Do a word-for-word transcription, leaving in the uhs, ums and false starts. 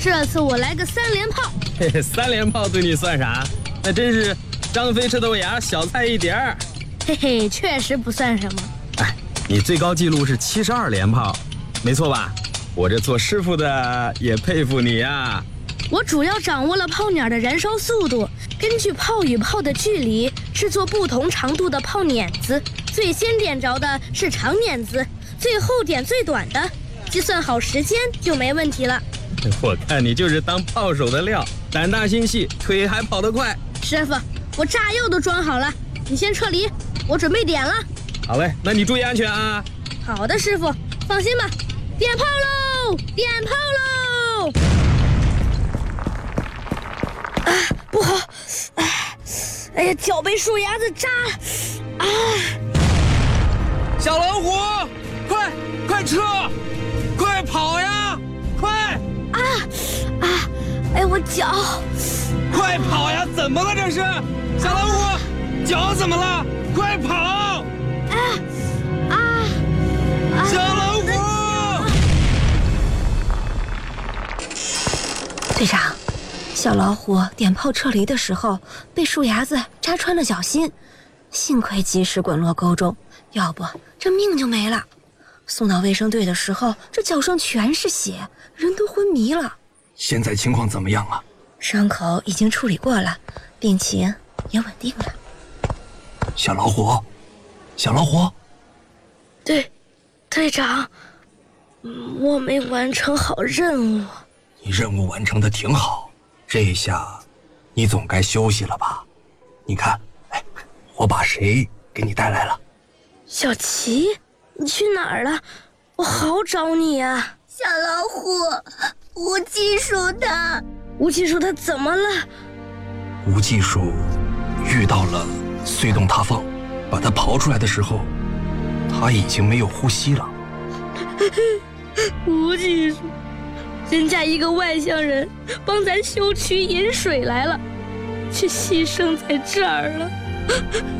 这次我来个三连炮。 嘿嘿，三连炮对你算啥？那真是张飞吃豆芽，小菜一碟儿。 嘿嘿，确实不算什么。 哎，你最高纪录是七十二连炮，没错吧？我这做师傅的也佩服你呀。 我主要掌握了炮捻的燃烧速度，根据炮与炮的距离制作不同长度的炮捻子，最先点着的是长捻子，最后点最短的，计算好时间就没问题了。 我看你就是当炮手的料，胆大心细，腿还跑得快。 师傅，我炸药都装好了，你先撤离，我准备点了。 好嘞，那你注意安全啊。 好的，师傅，放心吧。点炮喽！点炮喽！啊，不好！啊，哎呀，脚被树芽子扎了！啊！ 小老虎，快快撤，快跑呀！快！ 啊啊！哎，我脚！ 快跑呀！怎么了这是？小老虎，脚怎么了？快跑！ 啊啊！ 小老虎！ 队长，小老虎点炮撤离的时候被树芽子扎穿了脚心，幸亏及时滚落沟中，要不这命就没了。送到卫生队的时候，这脚上全是血，人都昏迷了。 现在情况怎么样啊？ 伤口已经处理过了，病情也稳定了。 小老虎，小老虎， 队队长，我没完成好任务。 你任务完成的挺好，这一下你总该休息了吧？你看，哎，我把谁给你带来了？ 小琪，你去哪儿了？我好找你呀！ 小老虎，无技术的。 无技术他怎么了？ 无技术遇到了隧洞塌方，把它刨出来的时候，他已经没有呼吸了。 无技术，人家一个外乡人帮咱修渠引水来了，却牺牲在这儿了。